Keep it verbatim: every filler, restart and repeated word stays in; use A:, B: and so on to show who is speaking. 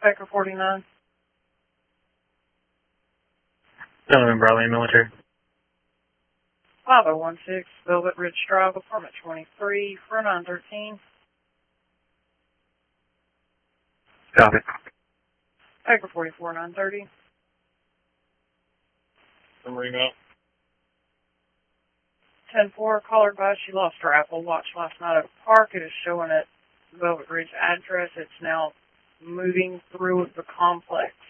A: Baker forty-nine.
B: Donovan Bradley, military.
A: five oh one six, Velvet Ridge Drive, apartment twenty-three, for nine thirteen.
B: Copy.
A: Baker forty-four, nine thirty.
C: Marino.
A: ten four, caller advised she lost her Apple Watch last night at a park. It is showing at Velvet Ridge address. It's now moving through the complex.